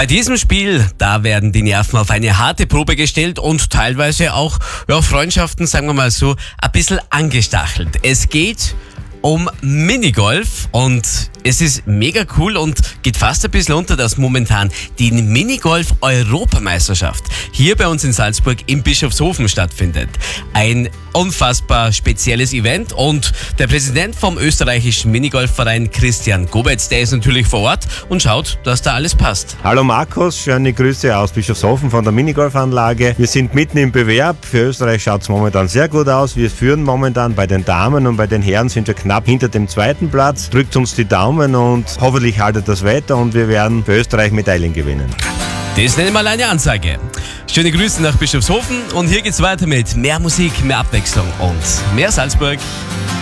Bei diesem Spiel, da werden die Nerven auf eine harte Probe gestellt und teilweise auch Freundschaften, sagen wir mal so, ein bisschen angestachelt. Es geht um Minigolf und es ist mega cool und geht fast ein bisschen unter, dass momentan die Minigolf-Europameisterschaft hier bei uns in Salzburg im Bischofshofen stattfindet. Ein unfassbar spezielles Event und der Präsident vom österreichischen Minigolfverein, Christian Gobetz, der ist natürlich vor Ort und schaut, dass da alles passt. Hallo Markus, schöne Grüße aus Bischofshofen von der Minigolfanlage. Wir sind mitten im Bewerb. Für Österreich schaut es momentan sehr gut aus. Wir führen momentan bei den Damen und bei den Herren sind wir knapp hinter dem zweiten Platz. Drückt uns die Daumen und hoffentlich haltet das Wetter und wir werden für Österreich Medaillen gewinnen. Das nenne ich mal eine Ansage. Schöne Grüße nach Bischofshofen und hier geht's weiter mit mehr Musik, mehr Abwechslung und mehr Salzburg.